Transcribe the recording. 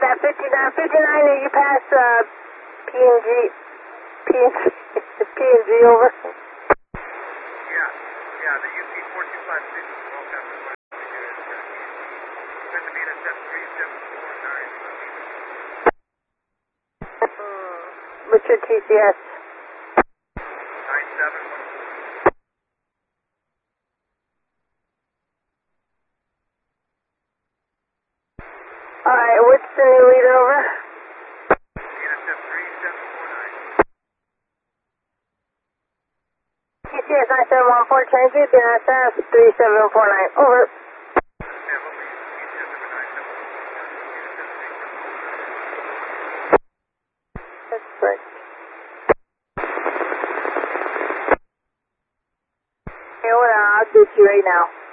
that 59, you pass P&G over? Yeah, the UP 4256 is well down the line. It's going to be an SF3749. What's your TCS? 9714. Alright, what's the new leader over? NSF 3749. TCS 9714, transit NSF 3749, over. Yeah, what we TCS number 9714. That's correct. Okay, hold on, I'll get you right now.